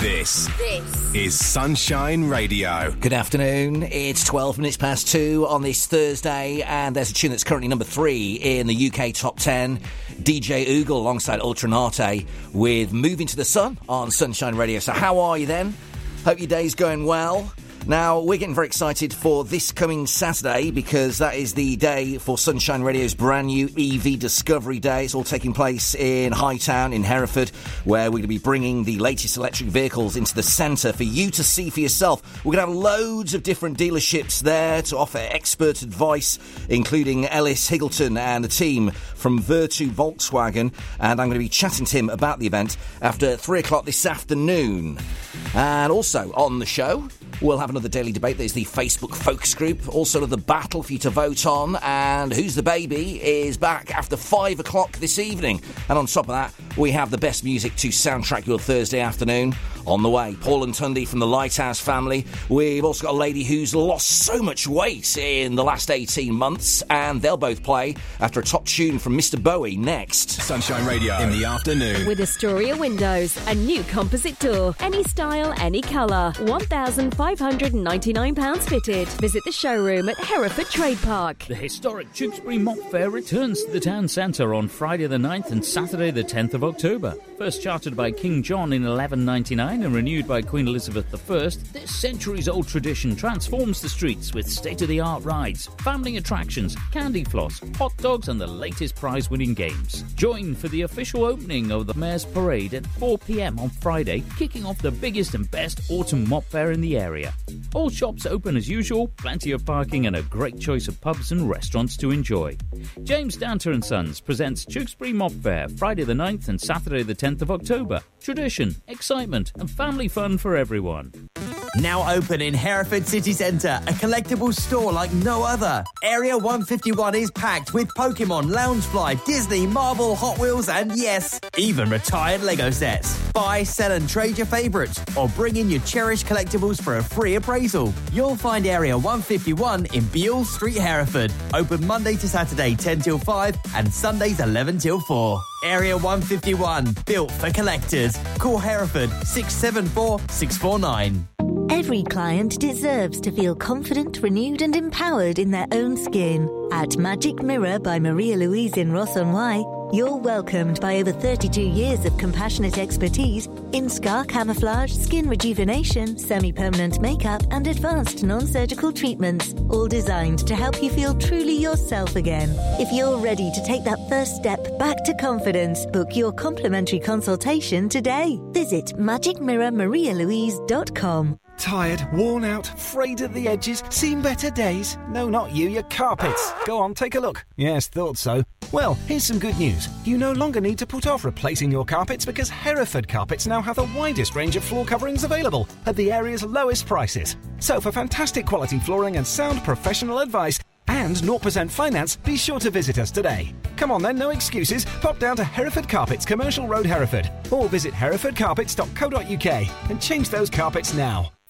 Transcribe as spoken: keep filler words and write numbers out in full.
This, this is Sunshine Radio. Good afternoon. It's twelve minutes past two on this Thursday, and there's a tune that's currently number three in the U K Top ten. D J Oogle alongside Ultranate with Moving to the Sun on Sunshine Radio. So how are you then? Hope your day's going well. Now, we're getting very excited for this coming Saturday because that is the day for Sunshine Radio's brand new E V Discovery Day. It's all taking place in Hightown in Hereford, where we're going to be bringing the latest electric vehicles into the centre for you to see for yourself. We're going to have loads of different dealerships there to offer expert advice, including Ellis Higgleton and the team from Vertu Volkswagen, and I'm going to be chatting to him about the event after three o'clock this afternoon. And also on the show, we'll have another daily debate. There's the Facebook focus group, also another battle for you to vote on, and Who's the Baby is back after five o'clock this evening. And on top of that, we have the best music to soundtrack your Thursday afternoon on the way. Paul and Tunde from the Lighthouse family. We've also got a lady who's lost so much weight in the last eighteen months, and they'll both play after a top tune from Mister Bowie next. Sunshine Radio in the afternoon. With Astoria Windows, a new composite door. Any style, any colour. one thousand five hundred ninety-nine pounds fitted. Visit the showroom at Hereford Trade Park. The historic Tewkesbury Mop Fair returns to the town centre on Friday the ninth and Saturday the tenth of October. First chartered by King John in eleven ninety-nine and renewed by Queen Elizabeth the First, this centuries-old tradition transforms the streets with state-of-the-art rides, family attractions, candy floss, hot dogs and the latest prize-winning games. Join for the official opening of the Mayor's Parade at four p.m. on Friday, kicking off the biggest and best autumn mop fair in the area. All shops open as usual, plenty of parking and a great choice of pubs and restaurants to enjoy. James Danter and Sons presents Tewkesbury Mop Fair Friday the ninth and Saturday the tenth of October. Tradition, excitement and family fun for everyone. Now open in Hereford City Centre, a collectibles store like no other. Area one fifty-one is packed with Pokemon, Loungefly, Disney, Marvel, Hot Wheels and yes, even retired Lego sets. Buy, sell and trade your favourites or bring in your cherished collectibles for a free appraisal. You'll find Area one fifty-one in Beale Street, Hereford. Open Monday to Saturday ten till five and Sundays eleven till four. Area one fifty-one, built for collectors. Call Hereford six seven four six four nine. Every client deserves to feel confident, renewed and empowered in their own skin. At Magic Mirror by Maria Louise in Ross-on-Wye, you're welcomed by over thirty-two years of compassionate expertise in scar camouflage, skin rejuvenation, semi-permanent makeup and advanced non-surgical treatments, all designed to help you feel truly yourself again. If you're ready to take that first step back to confidence, book your complimentary consultation today. Visit magic mirror maria louise dot com. Tired, worn out, frayed at the edges, seen better days? No, not you, your carpets. Go on, take a look. Yes, thought so. Well, here's some good news. You no longer need to put off replacing your carpets because Hereford Carpets now have the widest range of floor coverings available at the area's lowest prices. So for fantastic quality flooring and sound professional advice and zero percent finance, be sure to visit us today. Come on then, no excuses. Pop down to Hereford Carpets, Commercial Road, Hereford, or visit hereford carpets dot co dot uk and change those carpets now.